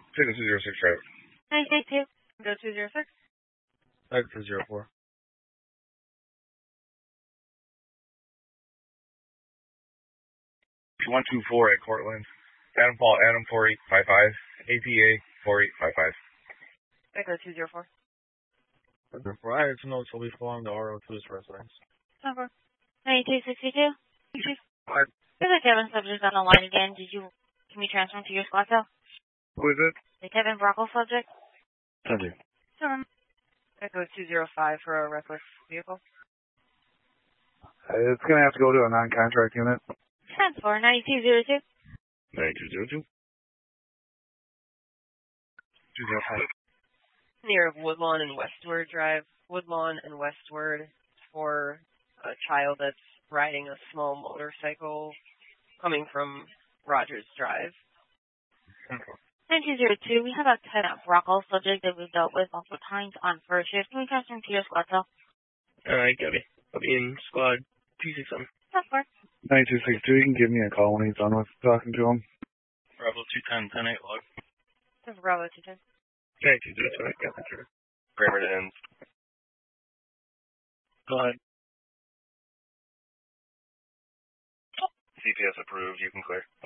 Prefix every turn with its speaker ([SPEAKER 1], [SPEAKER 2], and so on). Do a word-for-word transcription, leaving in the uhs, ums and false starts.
[SPEAKER 1] Take the two zero six driver.
[SPEAKER 2] nine eight two. Go two zero six.
[SPEAKER 1] Back to zero four. one two four at Cortland. Adam Paul, Adam four eight five five. A P A four eight five five.
[SPEAKER 2] Echo two zero four.
[SPEAKER 1] Therefore, I have notes will be flowing to R O two's residence.
[SPEAKER 2] Number ninety-two sixty-two.
[SPEAKER 1] Hi.
[SPEAKER 2] There's a Kevin subject on the line again. Did you, can we transfer him to your squad cell?
[SPEAKER 1] Who is it?
[SPEAKER 2] The Kevin Brockle subject?
[SPEAKER 1] Subject.
[SPEAKER 2] Sure. Echo two zero five for a reckless vehicle.
[SPEAKER 1] It's going to have to go to a non-contract unit.
[SPEAKER 2] ten four ninety-two zero two.
[SPEAKER 1] ninety-two zero two. two zero five.
[SPEAKER 3] Near Woodlawn and Westward Drive. Woodlawn and Westward for a child that's riding a small motorcycle coming from Rogers Drive.
[SPEAKER 2] nine two zero two. We have a Kevin Brockle subject that we've dealt with multiple times on first shift. Can we transfer him to your squad cell?
[SPEAKER 4] Alright, Gabby. I'll be in squad two six seven.
[SPEAKER 2] ten four.
[SPEAKER 1] ninety-two sixty-two, you can give me a call when he's done with talking to him.
[SPEAKER 4] Bravo two ten, ten eight log.
[SPEAKER 2] This is Bravo two ten.
[SPEAKER 4] Okay, two zero two, yeah, that's right. Grammar to ends. Go ahead. C P S approved, you can clear.